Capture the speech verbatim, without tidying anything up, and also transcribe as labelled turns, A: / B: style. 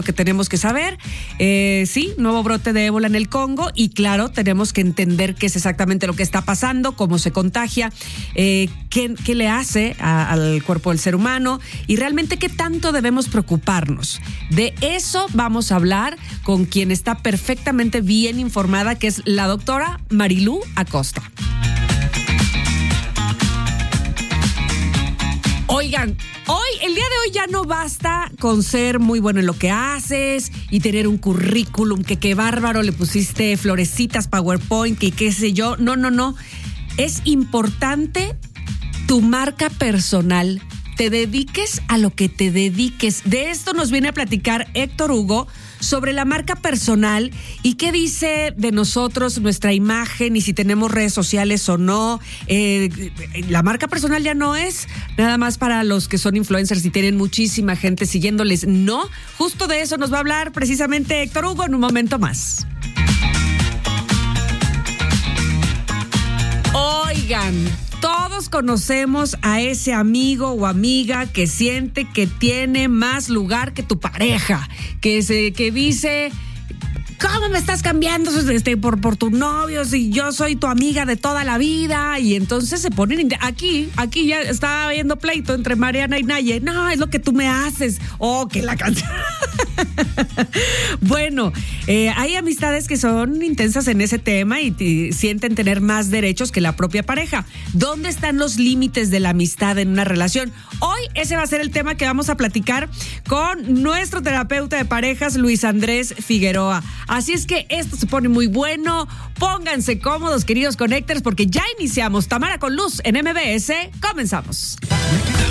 A: que tenemos que saber. Eh, sí, nuevo brote de ébola en el Congo y claro, tenemos que entender qué es exactamente lo que está pasando, cómo se contagia, eh, qué, qué le hace a, al cuerpo del ser humano y realmente qué tanto debemos preocuparnos. De eso vamos a hablar con quien está perfectamente bien informada, que es la doctora Marilú Acosta. Oigan, hoy, el día de hoy ya no basta con ser muy bueno en lo que haces y tener un currículum que qué bárbaro, le pusiste florecitas, PowerPoint y qué sé yo. No, no, no. Es importante tu marca personal. Te dediques a lo que te dediques. De esto nos viene a platicar Héctor Hugo sobre la marca personal y qué dice de nosotros, nuestra imagen y si tenemos redes sociales o no. Eh, la marca personal ya no es nada más para los que son influencers y tienen muchísima gente siguiéndoles. No, justo de eso nos va a hablar precisamente Héctor Hugo en un momento más. Oigan, todos conocemos a ese amigo o amiga que siente que tiene más lugar que tu pareja, que se, que dice, ¿cómo me estás cambiando este, por, por tu novio si yo soy tu amiga de toda la vida? Y entonces se ponen, aquí, aquí ya está habiendo pleito entre Mariana y Naye. No, es lo que tú me haces. Oh, que la canción. Bueno, eh, hay amistades que son intensas en ese tema y, y sienten tener más derechos que la propia pareja. ¿Dónde están los límites de la amistad en una relación? Hoy ese va a ser el tema que vamos a platicar con nuestro terapeuta de parejas, Luis Andrés Figueroa. Así es que esto se pone muy bueno. Pónganse cómodos, queridos connectors, porque ya iniciamos Tamara con Luz en M B S. Comenzamos.